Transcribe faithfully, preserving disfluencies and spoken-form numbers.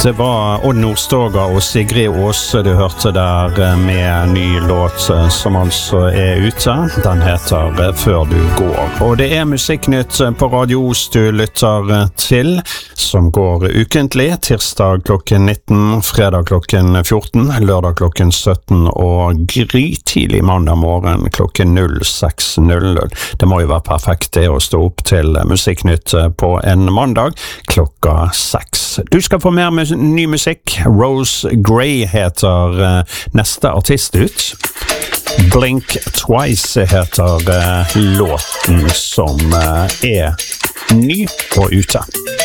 Det var Odd Nordstoga og Sigrid Åse du hørte der med en ny låt som altså er ute. Den heter Før du går. Og det er Musikknytt på Radio Os du lytter til, som går ukentlig, tirsdag klokken nitten, fredag klokken fjorten, lørdag klokken sytten og grytidlig mandag morgen klokken null seks null null. Det må jo være perfekt det å stå opp til Musikknytt på en mandag klokka seks. Du skal få mer med ny musikk. Rose Gray heter uh, neste artist ut. Blink Twice heter uh, låten som uh, er ny og ute.